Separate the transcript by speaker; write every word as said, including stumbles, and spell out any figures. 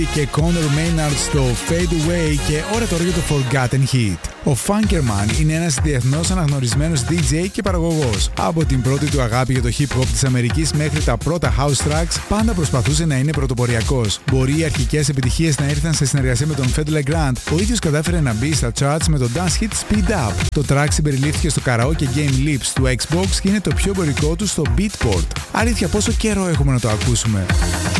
Speaker 1: και Conor Maynard στο Fade Away και ώρα τώρα για το Forgotten Hit. Ο Funkerman είναι ένας διεθνώς αναγνωρισμένος ντι τζέι και παραγωγός. Από την πρώτη του αγάπη για το hip hop της Αμερικής μέχρι τα πρώτα house tracks, πάντα προσπαθούσε να είναι πρωτοποριακός. Μπορεί οι αρχικές επιτυχίες να ήρθαν σε συνεργασία με τον Fed Legrand, ο ίδιος κατάφερε να μπει στα charts με το dance hit Speed Up. Το track συμπεριλήφθηκε στο karaoke game Lips του Xbox και είναι το πιο εμπορικό του στο Beatport. Αλήθεια, πόσο καιρό έχουμε να το ακούσουμε.